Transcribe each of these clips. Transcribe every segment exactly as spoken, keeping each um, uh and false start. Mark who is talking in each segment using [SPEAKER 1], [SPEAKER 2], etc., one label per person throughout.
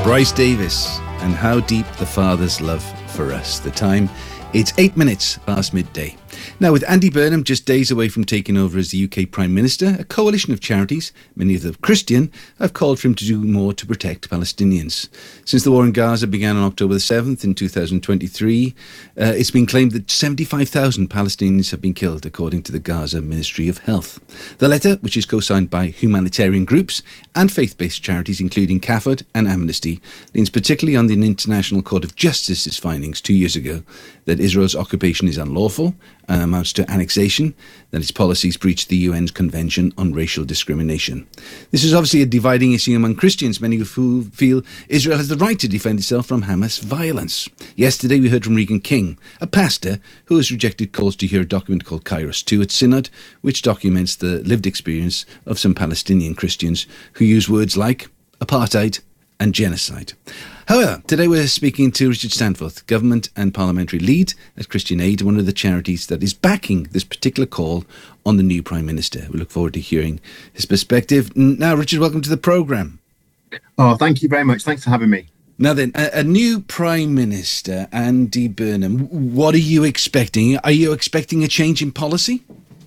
[SPEAKER 1] Bryce Davis and How Deep the Father's Love for Us. The time, it's eight minutes past midday. Now, with Andy Burnham just days away from taking over as the U K Prime Minister, a coalition of charities, many of them Christian, have called for him to do more to protect Palestinians. Since the war in Gaza began on October the seventh in two thousand twenty-three, uh, it's been claimed that seventy-five thousand Palestinians have been killed, according to the Gaza Ministry of Health. The letter, which is co-signed by humanitarian groups and faith-based charities, including CAFOD and Amnesty, leans particularly on the International Court of Justice's findings two years ago that Israel's occupation is unlawful and amounts to annexation, that its policies breach the U N's Convention on Racial Discrimination. This is obviously a dividing issue among Christians, many of who feel Israel has the right to defend itself from Hamas violence. Yesterday we heard from Regan King, a pastor who has rejected calls to hear a document called Kairos two at Synod, which documents the lived experience of some Palestinian Christians who use words like apartheid and genocide. However, today we're speaking to Richard Stanforth, Government and Parliamentary Lead at Christian Aid, one of the charities that is backing this particular call on the new Prime Minister. We look forward to hearing his perspective. Now, Richard, welcome to the programme.
[SPEAKER 2] Oh, thank you very much. Thanks for having me.
[SPEAKER 1] Now then, a, a new Prime Minister, Andy Burnham, what are you expecting? Are you expecting a change in policy?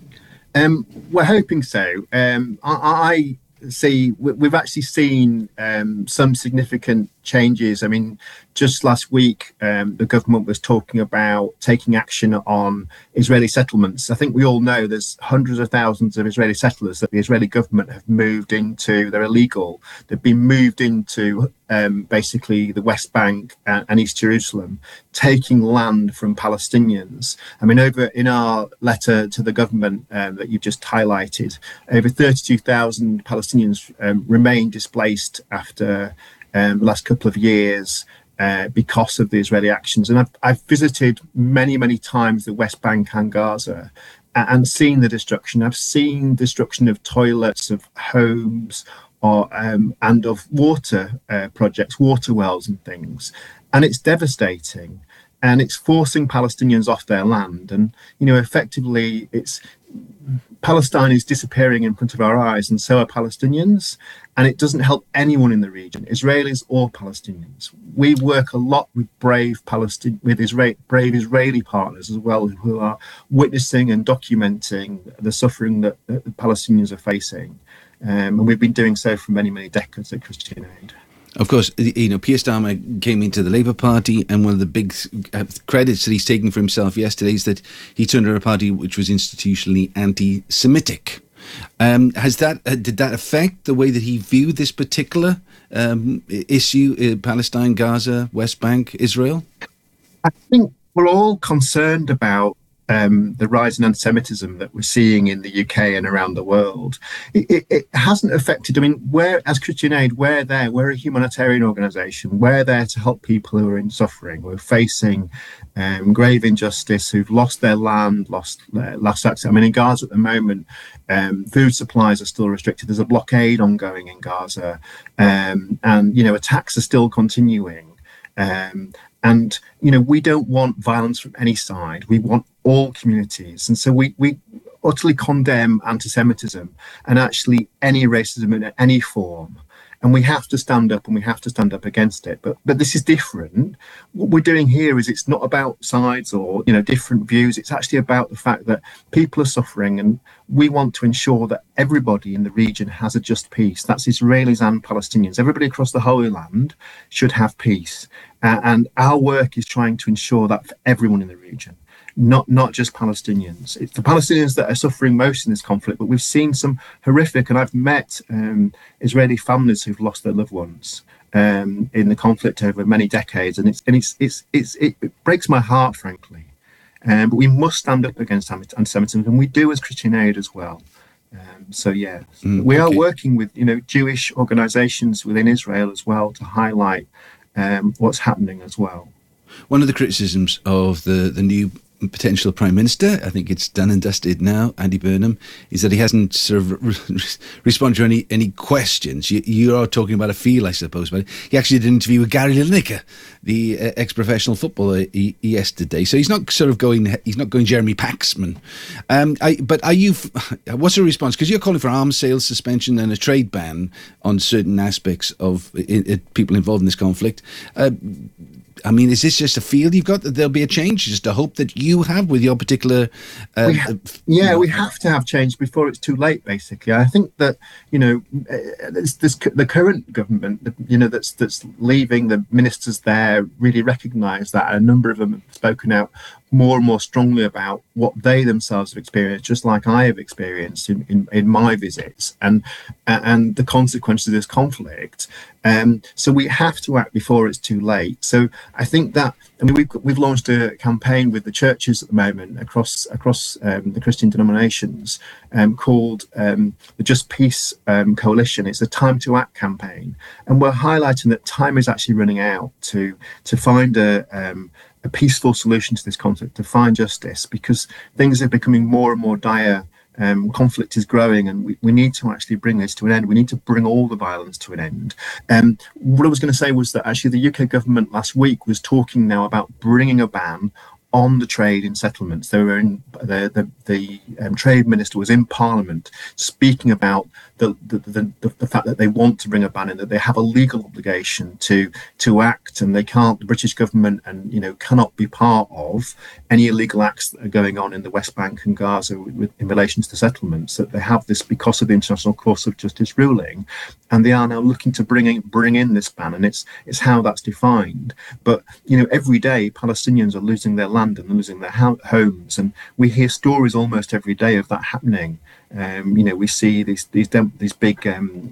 [SPEAKER 2] Um, we're hoping so. Um, I... I see we've actually seen um, some significant changes. I mean, just last week um, the government was talking about taking action on Israeli settlements. I think we all know there's hundreds of thousands of Israeli settlers that the Israeli government have moved into. They're illegal. They've been moved into um, basically the West Bank and, and East Jerusalem, taking land from Palestinians. I mean, over in our letter to the government um, that you've just highlighted, over thirty-two thousand Palestinians um, remain displaced after um, the last couple of years uh, because of the Israeli actions. And I've, I've visited many, many times the West Bank and Gaza and, and seen the destruction. I've seen destruction of toilets, of homes, or um, and of water uh, projects, water wells and things. And it's devastating. And it's forcing Palestinians off their land. And, you know, effectively, it's Palestine is disappearing in front of our eyes, and so are Palestinians. And it doesn't help anyone in the region, Israelis or Palestinians. We work a lot with brave Palestine, with Israel, brave Israeli partners as well, who are witnessing and documenting the suffering that, that the Palestinians are facing. Um, and we've been doing so for many, many decades at Christian Aid.
[SPEAKER 1] Of course, you know, Keir Starmer came into the Labour Party, and one of the big credits that he's taken for himself yesterday is that he turned out a party which was institutionally anti-Semitic. Um, has that uh, did that affect the way that he viewed this particular um, issue, uh, Palestine, Gaza, West Bank, Israel?
[SPEAKER 2] I think we're all concerned about Um, the rise in anti-Semitism that we're seeing in the U K and around the world. It, it, it hasn't affected, I mean, we're, as Christian Aid, we're there, we're a humanitarian organisation, we're there to help people who are in suffering, who are facing um, grave injustice, who've lost their land, lost uh, lost access. I mean, in Gaza at the moment, um, food supplies are still restricted. There's a blockade ongoing in Gaza, um, and, you know, attacks are still continuing. Um, And, you know, we don't want violence from any side. We want all communities. And so we, we utterly condemn anti-Semitism and actually any racism in any form. And we have to stand up and we have to stand up against it. But but this is different. What we're doing here is it's not about sides or, you know, different views. It's actually about the fact that people are suffering, and we want to ensure that everybody in the region has a just peace. That's Israelis and Palestinians. Everybody across the Holy Land should have peace. Uh, and our work is trying to ensure that for everyone in the region. Not not just Palestinians. It's the Palestinians that are suffering most in this conflict, but we've seen some horrific, and I've met um, Israeli families who've lost their loved ones um, in the conflict over many decades, and it's and it's it's, it's it, it breaks my heart, frankly. Um, but we must stand up against anti-Semitism, and we do as Christian Aid as well. Um, so yeah, mm, we are okay. working with you know Jewish organisations within Israel as well to highlight um, what's happening as well.
[SPEAKER 1] One of the criticisms of the, the new potential Prime Minister, I think it's done and dusted now, Andy Burnham, is that he hasn't sort of re- responded to any, any questions. You, you are talking about a feel, I suppose, but he actually did an interview with Gary Lineker, the uh, ex-professional footballer, he, yesterday. So he's not sort of going, he's not going Jeremy Paxman. Um, I, but are you, what's the response? Because you're calling for arms sales suspension and a trade ban on certain aspects of it, it, people involved in this conflict. Uh, I mean, is this just a feel you've got that there'll be a change? Just a hope that you have with your particular... Uh,
[SPEAKER 2] we ha- yeah, you know, we have to have change before it's too late, basically. I think that, you know, this, this, the current government, you know, that's that's leaving, the ministers there really recognise that. A number of them have spoken out more and more strongly about what they themselves have experienced, just like I have experienced in, in, in my visits, and and the consequences of this conflict. Um, so we have to act before it's too late. So I think that, I mean, we've, we've launched a campaign with the churches at the moment across across um, the Christian denominations um, called um, the Just Peace um, Coalition. It's a Time to Act campaign. And we're highlighting that time is actually running out to, to find a... Um, a peaceful solution to this conflict, to find justice, because things are becoming more and more dire. Um, conflict is growing, and we, we need to actually bring this to an end. We need to bring all the violence to an end. Um, what I was going to say was that actually the U K government last week was talking now about bringing a ban on the trade in settlements. They were in, the the, the um, trade minister was in Parliament speaking about the the, the the the fact that they want to bring a ban in, that they have a legal obligation to to act, and they can't. The British government and you know cannot be part of any illegal acts that are going on in the West Bank and Gaza with, in relation to the settlements. That they have this because of the International Court of Justice ruling, and they are now looking to bring in bring in this ban, and it's it's how that's defined. But you know every day Palestinians are losing their land and losing their homes, and we hear stories almost every day of that happening. Um, you know, we see these these these big um,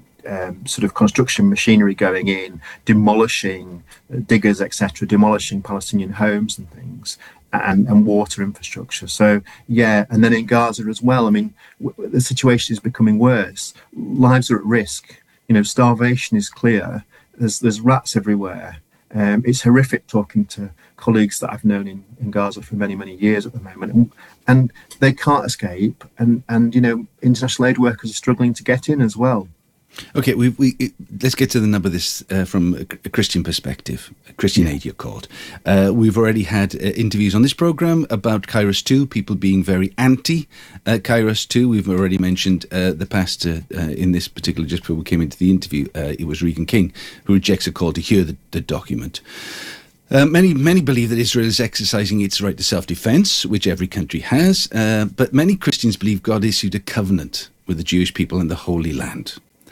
[SPEAKER 2] um, sort of construction machinery going in, demolishing uh, diggers, et cetera, demolishing Palestinian homes and things, and, and water infrastructure. So yeah, and then in Gaza as well. I mean, w- the situation is becoming worse. Lives are at risk. You know, starvation is clear. There's there's rats everywhere. Um, it's horrific talking to colleagues that I've known in, in Gaza for many, many years at the moment, and, and they can't escape. And, and, you know, international aid workers are struggling to get in as well.
[SPEAKER 1] Okay, we, we let's get to the number of this uh, from a, a Christian perspective. Christian Aid, you're called. Uh, we've already had uh, interviews on this programme about Kairos two, people being very anti uh, Kairos two. We've already mentioned uh, the pastor uh, in this particular, just before we came into the interview, uh, it was Regan King, who rejects a call to hear the, the document. Uh, many many believe that Israel is exercising its right to self-defence, which every country has, uh, but many Christians believe God issued a covenant with the Jewish people in the Holy Land.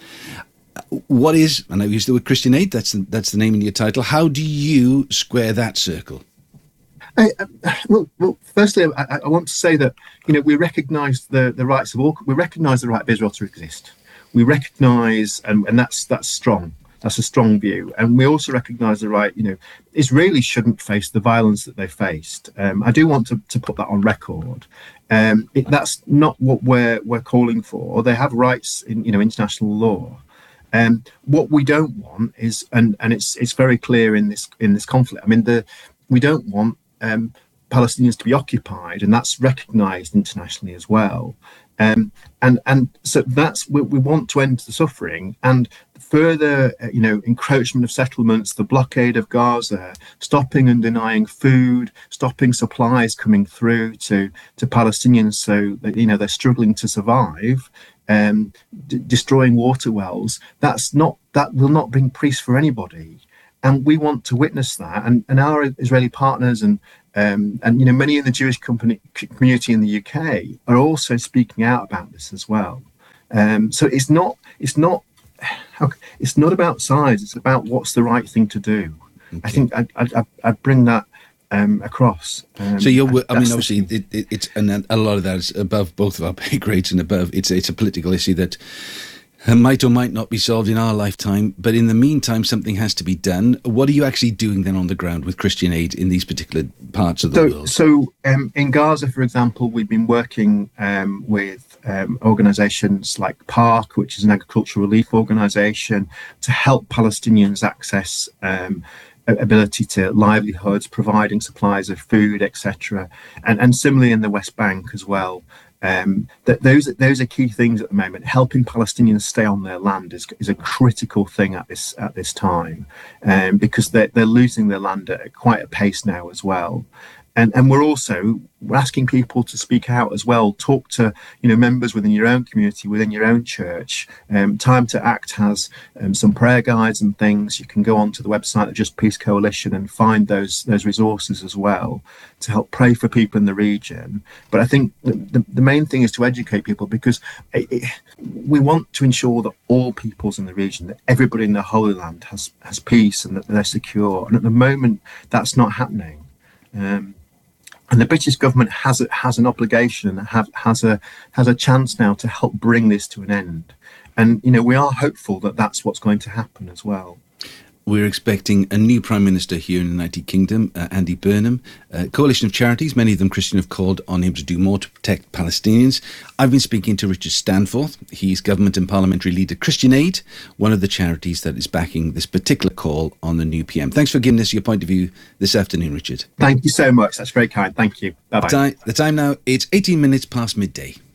[SPEAKER 1] What is, and I use the word Christian Aid, that's the, that's the name in your title, how do you square that circle?
[SPEAKER 2] I, I, well, well, firstly, I, I want to say that, you know, we recognise the, the rights of all, we recognise the right of Israel to exist. We recognise, and, and that's that's strong, that's a strong view. And we also recognise the right, you know, Israelis shouldn't face the violence that they faced. Um, I do want to, to put that on record. Um, it, that's not what we're we're calling for. They have rights in, you know, international law. Um, what we don't want is, and, and it's it's very clear in this in this conflict. I mean, the we don't want um, Palestinians to be occupied, and that's recognised internationally as well. Um, and and so that's we, we want to end the suffering, and further, you know, encroachment of settlements, the blockade of Gaza, stopping and denying food, stopping supplies coming through to to Palestinians, so that you know they're struggling to survive. Um, d- destroying water wells, that's not that will not bring peace for anybody, and we want to witness that. And, and our Israeli partners and um, and you know many in the Jewish company, community in the U K are also speaking out about this as well. Um, so it's not it's not how, it's not about sides. It's about what's the right thing to do. Okay. I think I I I bring that. Um, across. Um,
[SPEAKER 1] so you're, I mean, obviously, it, it, it's and a lot of that is above both of our pay grades and above. It's it's a political issue that might or might not be solved in our lifetime. But in the meantime, something has to be done. What are you actually doing then on the ground with Christian Aid in these particular parts of the
[SPEAKER 2] so,
[SPEAKER 1] world?
[SPEAKER 2] So um, in Gaza, for example, we've been working um, with um, organisations like PARC, which is an agricultural relief organisation, to help Palestinians access Um, ability to livelihoods, providing supplies of food, et cetera. And, and similarly in the West Bank as well. Um, that those those are key things at the moment. Helping Palestinians stay on their land is is a critical thing at this at this time, um, because they're they're losing their land at quite a pace now as well. And and we're also we're asking people to speak out as well. Talk to you know members within your own community, within your own church. Um, Time to Act has um, some prayer guides and things. You can go onto the website of Just Peace Coalition and find those those resources as well to help pray for people in the region. But I think the, the, the main thing is to educate people, because it, it, we want to ensure that all peoples in the region, that everybody in the Holy Land has has peace and that they're secure. And at the moment, that's not happening. Um, And the British government has a, has an obligation and have, has a has a chance now to help bring this to an end. And you know we are hopeful that that's what's going to happen as well.
[SPEAKER 1] We're expecting a new Prime Minister here in the United Kingdom, uh, Andy Burnham. A coalition of charities, many of them Christian, have called on him to do more to protect Palestinians. I've been speaking to Richard Stanforth. He's government and parliamentary leader, Christian Aid, one of the charities that is backing this particular call on the new P M. Thanks for giving us your point of view this afternoon, Richard.
[SPEAKER 2] Thank you so much. That's very kind. Thank you. Bye-bye.
[SPEAKER 1] The time, the time now, it's eighteen minutes past midday.